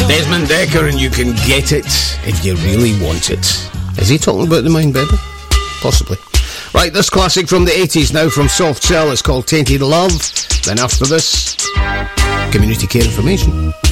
Desmond Dekker, and you can get it if you really want it. Is he talking about the Mindbender? Possibly. Right, this classic from the 80s now from Soft Cell. It's called Tainted Love. Then after this, community care information.